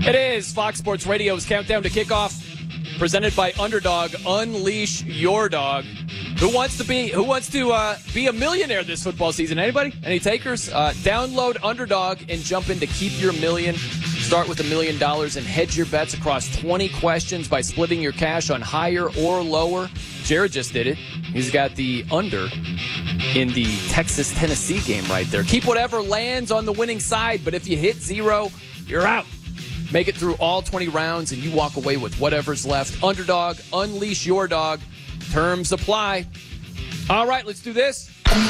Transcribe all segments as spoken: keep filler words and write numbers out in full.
It is Fox Sports Radio's Countdown to Kickoff, presented by Underdog. Unleash your dog. Who wants to be Who wants to uh, be a millionaire this football season? Anybody? Any takers? Uh, download Underdog and jump in to keep your million. Start with a million dollars and hedge your bets across twenty questions by splitting your cash on higher or lower. Jared just did it. He's got the under in the Texas-Tennessee game right there. Keep whatever lands on the winning side, but if you hit zero, you're out. Make it through all twenty rounds, and you walk away with whatever's left. Underdog, unleash your dog. Terms apply. All right, let's do this.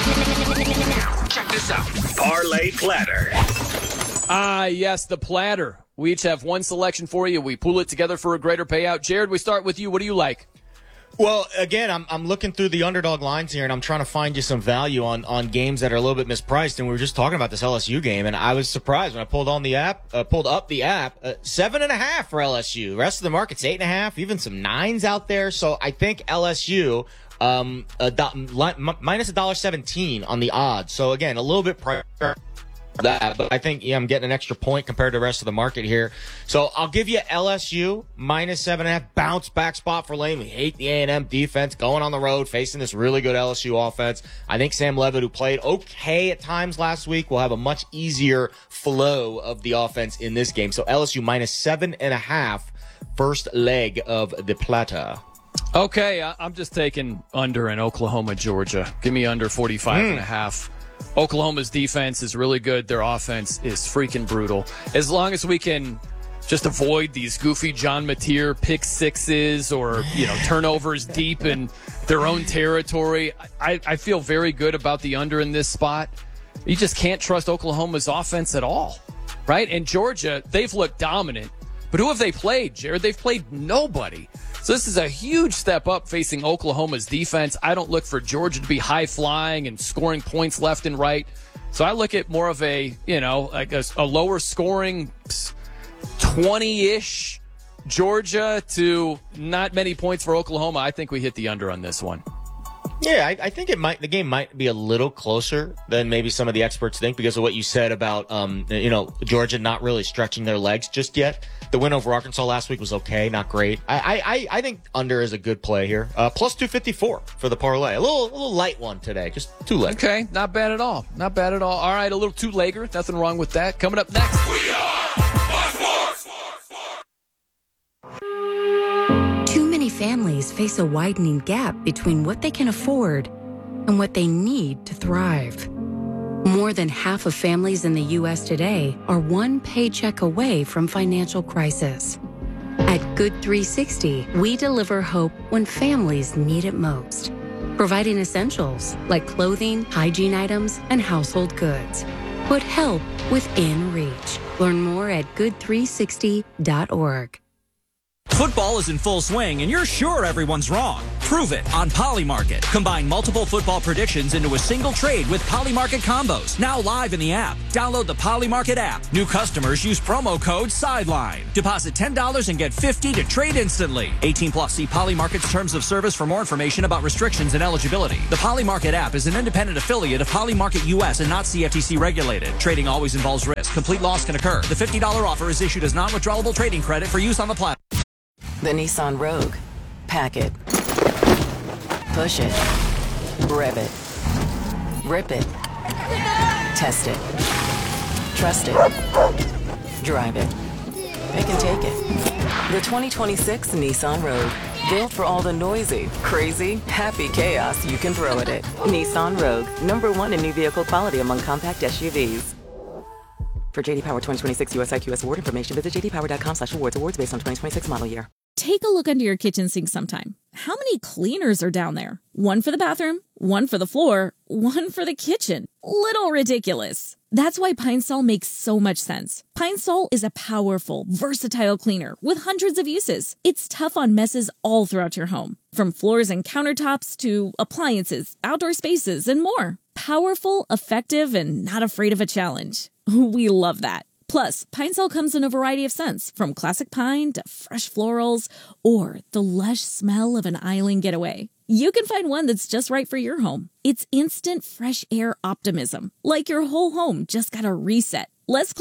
Check this out. Parlay Platter. Ah, yes, the platter. We each have one selection for you. We pool it together for a greater payout. Jared, we start with you. What do you like? Well, again, I'm I'm looking through the underdog lines here, and I'm trying to find you some value on, on games that are a little bit mispriced. And we were just talking about this L S U game, and I was surprised when I pulled on the app, uh, pulled up the app, uh, seven and a half for L S U. The rest of the market's eight and a half, even some nines out there. So I think L S U um a do, li, minus a dollar seventeen on the odds. So again, a little bit price. That, but I think yeah, I'm getting an extra point compared to the rest of the market here. So I'll give you L S U minus seven and a half, bounce back spot for Lane. We hate the A and M defense going on the road, facing this really good L S U offense. I think Sam Levitt, who played okay at times last week, will have a much easier flow of the offense in this game. So L S U minus seven and a half, first leg of the Plata. Okay, I'm just taking under in Oklahoma, Georgia. Give me under forty-five mm. and a half. Oklahoma's defense is really good. Their offense is freaking brutal. As long as we can just avoid these goofy John Mateer pick sixes or, you know, turnovers deep in their own territory, I, I feel very good about the under in this spot. You just can't trust Oklahoma's offense at all, right? And Georgia, they've looked dominant. But who have they played, Jared? They've played nobody. So this is a huge step up facing Oklahoma's defense. I don't look for Georgia to be high-flying and scoring points left and right. So I look at more of a, you know, like a, a lower-scoring twenty-ish Georgia to not many points for Oklahoma. I think we hit the under on this one. Yeah, I, I think it might. The game might be a little closer than maybe some of the experts think because of what you said about, um, you know, Georgia not really stretching their legs just yet. The win over Arkansas last week was okay, not great. I I, I think under is a good play here. Uh, plus two fifty-four for the parlay. A little a little light one today, just two legs. Okay, not bad at all. Not bad at all. All right, a little two-legger. Nothing wrong with that. Coming up next. We are Fox Sports. Too many families face a widening gap between what they can afford and what they need to thrive. More than half of families in the U S today are one paycheck away from financial crisis. At Good three sixty, we deliver hope when families need it most, providing essentials like clothing, hygiene items, and household goods. Put help within reach. Learn more at good three sixty dot org. Football is in full swing, and you're sure everyone's wrong. Prove it on Polymarket. Combine multiple football predictions into a single trade with Polymarket combos. Now live in the app. Download the Polymarket app. New customers use promo code SIDELINE. Deposit ten dollars and get fifty dollars to trade instantly. eighteen plus. See Polymarket's terms of service for more information about restrictions and eligibility. The Polymarket app is an independent affiliate of Polymarket U S and not C F T C regulated. Trading always involves risk. Complete loss can occur. The fifty dollars offer is issued as non-withdrawable trading credit for use on the platform. The Nissan Rogue. Pack it. Push it. Rev it. Rip it. Test it. Trust it. Drive it. It can take it. The twenty twenty-six Nissan Rogue. Built for all the noisy, crazy, happy chaos you can throw at it. Nissan Rogue. Number one in new vehicle quality among compact S U Vs. For J D Power twenty twenty-six U S I Q S award information, visit j d power dot com slash awards. Awards based on twenty twenty-six model year. Take a look under your kitchen sink sometime. How many cleaners are down there? One for the bathroom, one for the floor, one for the kitchen. Little ridiculous. That's why Pine Sol makes so much sense. Pine Sol is a powerful, versatile cleaner with hundreds of uses. It's tough on messes all throughout your home, from floors and countertops to appliances, outdoor spaces, and more. Powerful, effective, and not afraid of a challenge. We love that. Plus, Pine Sol comes in a variety of scents, from classic pine to fresh florals or the lush smell of an island getaway. You can find one that's just right for your home. It's instant fresh air optimism, like your whole home just got a reset. Less clutter,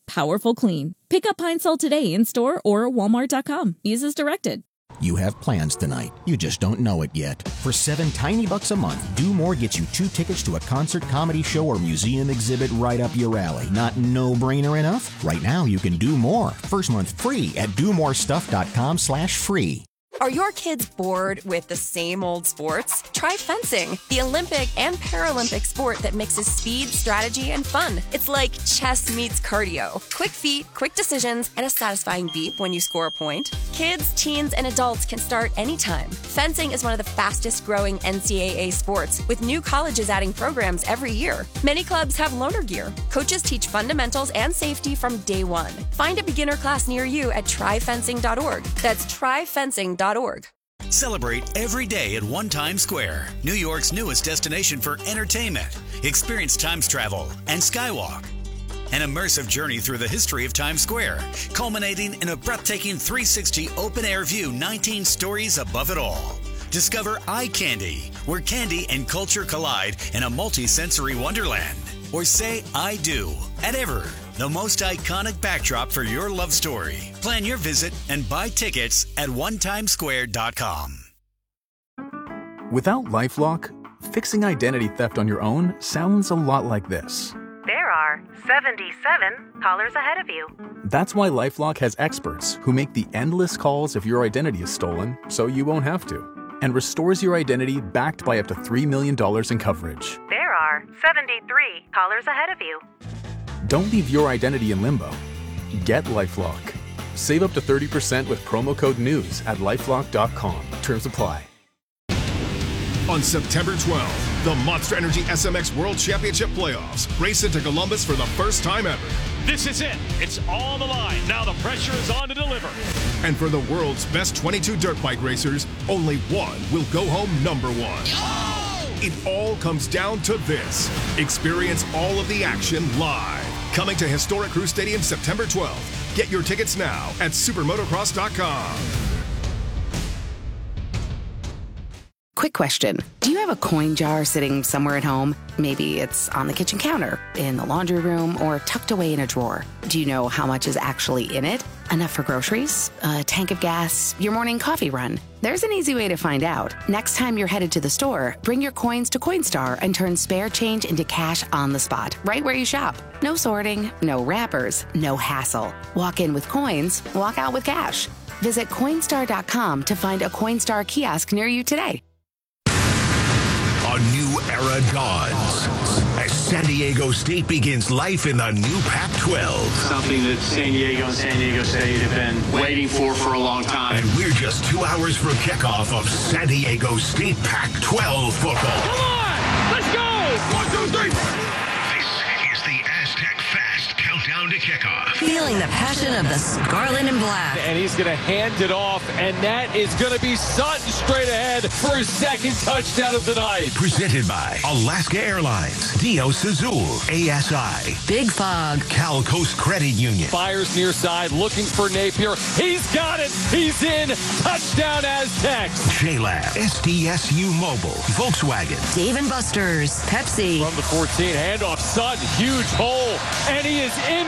powerful clean. Pick up Pine Sol today in store or walmart dot com. Use as directed. You have plans tonight. You just don't know it yet. For seven tiny bucks a month, Do More gets you two tickets to a concert, comedy show, or museum exhibit right up your alley. Not no-brainer enough? Right now, you can do more. First month free at do more stuff dot com slash free. Are your kids bored with the same old sports? Try fencing, the Olympic and Paralympic sport that mixes speed, strategy, and fun. It's like chess meets cardio. Quick feet, quick decisions, and a satisfying beep when you score a point. Kids, teens, and adults can start anytime. Fencing is one of the fastest growing N C double A sports, with new colleges adding programs every year. Many clubs have loaner gear. Coaches teach fundamentals and safety from day one. Find a beginner class near you at try fencing dot org. That's try fencing dot org. Celebrate every day at One Times Square, New York's newest destination for entertainment. Experience Times travel and Skywalk. An immersive journey through the history of Times Square, culminating in a breathtaking three sixty open-air view, nineteen stories above it all. Discover Eye Candy, where candy and culture collide in a multi-sensory wonderland. Or say I do at Ever, the most iconic backdrop for your love story. Plan your visit and buy tickets at one times square dot com. Without LifeLock, fixing identity theft on your own sounds a lot like this. There are seventy-seven callers ahead of you. That's why LifeLock has experts who make the endless calls if your identity is stolen so you won't have to, and restores your identity backed by up to three million dollars in coverage. There are seventy-three callers ahead of you. Don't leave your identity in limbo. Get LifeLock. Save up to thirty percent with promo code NEWS at lifelock dot com. Terms apply. On September twelfth, the Monster Energy S M X World Championship Playoffs race into Columbus for the first time ever. This is it. It's on the line. Now the pressure is on to deliver. And for the world's best twenty-two dirt bike racers, only one will go home number one. Oh! It all comes down to this. Experience all of the action live. Coming to historic Crew Stadium September twelfth. Get your tickets now at supermotocross dot com. Quick question. Do you have a coin jar sitting somewhere at home? Maybe it's on the kitchen counter, in the laundry room, or tucked away in a drawer. Do you know how much is actually in it? Enough for groceries? A tank of gas? Your morning coffee run? There's an easy way to find out. Next time you're headed to the store, bring your coins to Coinstar and turn spare change into cash on the spot, right where you shop. No sorting, no wrappers, no hassle. Walk in with coins, walk out with cash. Visit Coinstar dot com to find a Coinstar kiosk near you today. A new era dawns as San Diego State begins life in the new Pac twelve. Something that San Diego and San Diego State have been waiting for for a long time. And we're just two hours from kickoff of San Diego State Pac twelve football. Come on! Let's go! One, two, three! This is the Aztec Fast countdown to kickoff. Feeling the passion of the Scarlet and Black. And he's going to hand it off, and that is going to be Sutton straight ahead for his second touchdown of the night. Presented by Alaska Airlines, Dio Sazul, A S I, Big Fog, Cal Coast Credit Union. Fires near side, looking for Napier. He's got it. He's in. Touchdown Aztecs. J-Lab, S D S U Mobile, Volkswagen. Dave and Buster's, Pepsi. From the fourteen, handoff Sutton, huge hole, and he is in.